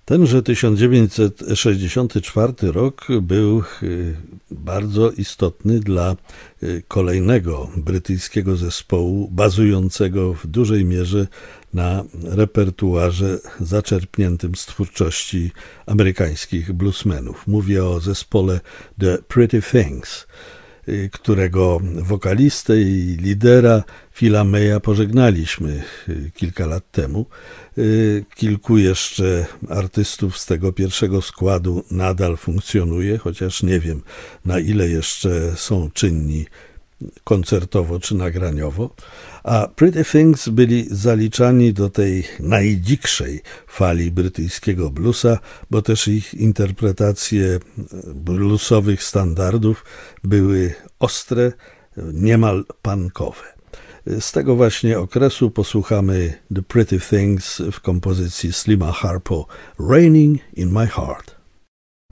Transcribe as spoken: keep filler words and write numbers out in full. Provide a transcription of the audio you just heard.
Tenże tysiąc dziewięćset sześćdziesiąty czwarty rok był bardzo istotny dla kolejnego brytyjskiego zespołu bazującego w dużej mierze na repertuarze zaczerpniętym z twórczości amerykańskich bluesmenów. Mówię o zespole The Pretty Things, którego wokalistę i lidera Phila Maya pożegnaliśmy kilka lat temu. Kilku jeszcze artystów z tego pierwszego składu nadal funkcjonuje, chociaż nie wiem, na ile jeszcze są czynni koncertowo czy nagraniowo. A Pretty Things byli zaliczani do tej najdzikszej fali brytyjskiego bluesa, bo też ich interpretacje bluesowych standardów były ostre, niemal punkowe. Z tego właśnie okresu posłuchamy The Pretty Things w kompozycji Slima Harpo, Raining in My Heart.